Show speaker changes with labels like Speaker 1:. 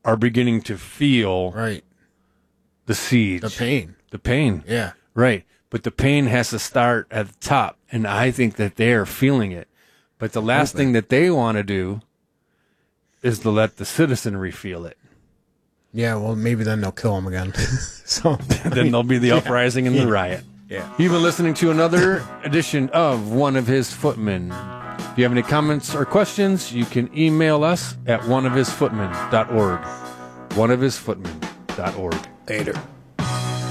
Speaker 1: are beginning to feel
Speaker 2: Right.
Speaker 1: the siege.
Speaker 2: The pain.
Speaker 1: The pain.
Speaker 2: Yeah.
Speaker 1: Right. But the pain has to start at the top. And I think that they're feeling it. But the last thing that they want to do is to let the citizenry feel it.
Speaker 2: Yeah, well, maybe then they'll kill him again. So
Speaker 1: Then there'll be the uprising and the riot.
Speaker 2: Yeah.
Speaker 1: You've been listening to another edition of One of His Footmen. If you have any comments or questions, you can email us at oneofhisfootmen.org. Oneofhisfootmen.org.
Speaker 2: Later.